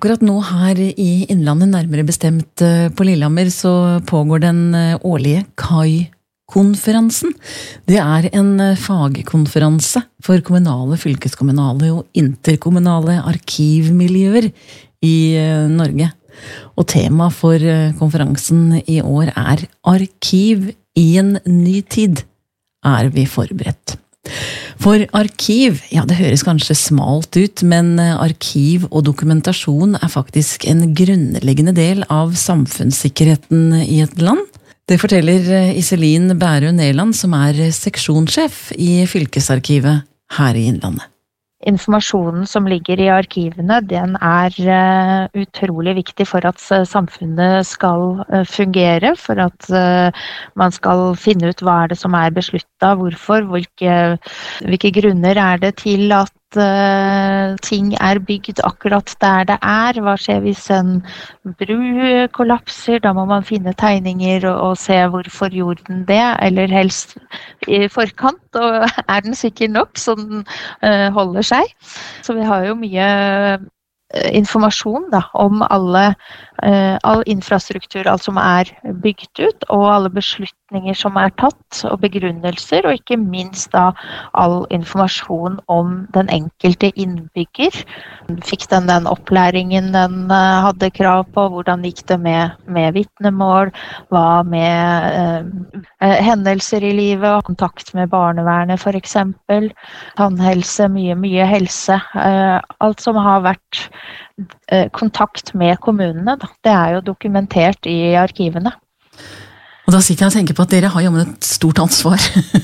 Akkurat nå her i Innlandet, nærmere bestemt på Lillehammer, så pågår den årlige KAI-konferansen. Det er en fagkonferanse for kommunale, fylkeskommunale og interkommunale arkivmiljøer i Norge. Og tema for konferansen i år er «Arkiv i en ny tid». Er vi forberedt? For arkiv, ja, det høres kanskje smalt ut, men arkiv og dokumentasjon er faktisk en grunnleggende del av samfunnssikkerheten i et land. Det forteller Iselin Bærøe Neland, som er seksjonssjef i Fylkesarkivet her i Innlandet. Informasjonen som ligger i arkivene, den er utrolig viktig for at samfunnet skal fungere, for at man skal finne ut hva er det som er besluttet, hvorfor, hvilke grunner er det til at ting er bygd akkurat der det er. Hva skjer hvis en bru kollapser? Da må man finne tegninger og se hvorfor gjorde den det, eller helst i forkant, og er den sikker nok så den holder seg. Så vi har jo mye informasjon da, om all infrastruktur, alt som er bygd ut, og alle beslutninger som er tatt, og begrunnelser, og ikke minst da all informasjon om den enkelte innbygger. Fikk den opplæringen den hadde krav på, hvordan gikk det med vitnemål, hva med hendelser i livet, kontakt med barnevernet for eksempel, tannhelse, mye helse, alt som har vært kontakt med kommunene, da. Det er jo dokumentert i arkivene. Og da sitter jeg og tenker på at dere har jo et stort ansvar.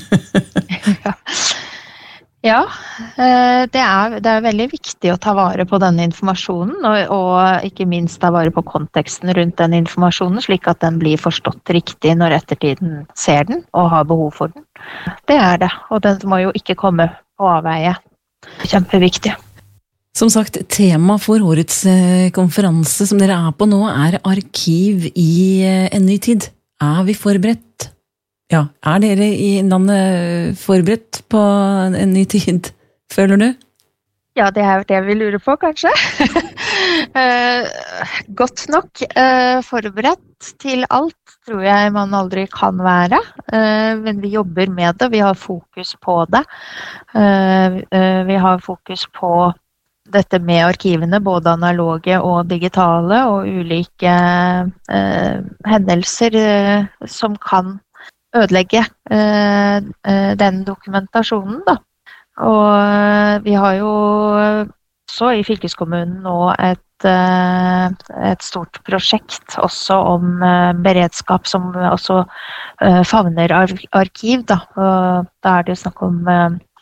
Ja, det er veldig viktig å ta vare på denne informasjonen, og ikke minst ta vare på konteksten rundt den informasjonen, slik at den blir forstått riktig når ettertiden ser den og har behov for den. Det er det, og den må jo ikke komme på avveie. Kjempeviktig. Som sagt, tema for årets konferanse som dere er på nå er arkiv i en ny tid. Er vi forberedt? Ja, er dere i Innlandet forberedt på en ny tid, føler du? Ja, det er det vi lurer på, kanskje. Godt nok forberedt til alt, tror jeg man aldri kan være. Men vi jobber med det, vi har fokus på det. Vi har fokus på dette med arkivene, både analoge og digitale, og ulike hendelser som kan ødelegge den dokumentasjonen, da. Og vi har jo også i fylkeskommunen nå et stort prosjekt også om beredskap som også favner arkiv, da. Og da er det jo snakk om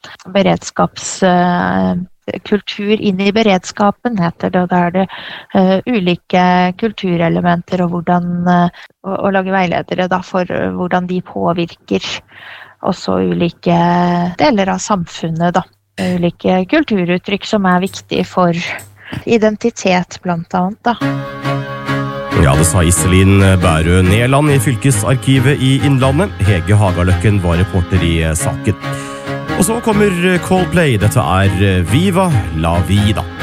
kultur inn i beredskapen, heter det, og da er det ulike kulturelementer og å lage veiledere da, for hvordan de påvirker også ulike deler av samfunnet, da. Ulike kulturuttrykk som er viktige for identitet, blant annet, da. Ja, det sa Iselin Bærøe Neland i Fylkesarkivet i Innlandet. Hege Hagaløkken var reporter i saken. Og så kommer Coldplay, dette er Viva la Vida.